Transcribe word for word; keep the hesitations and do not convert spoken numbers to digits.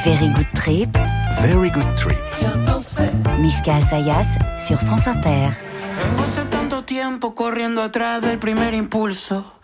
Very Good Trip. Very Good Trip. Mishka Asayas sur France Inter. Vengo hace tanto tiempo corriendo atrás del primer impulso.